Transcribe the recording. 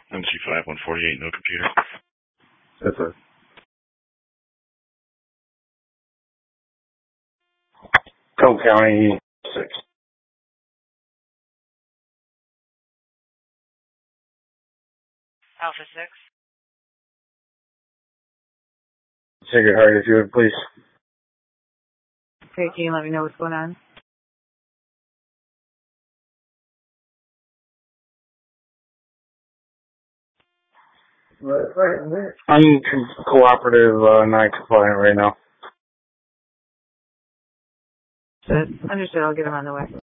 MC5 148, no computer. That's it. Cole County 6. Alpha 6. Sacred Heart, if you would, please. Okay, can you let me know what's going on? I'm cooperative, not compliant right now. Understood. I'll get him on the way.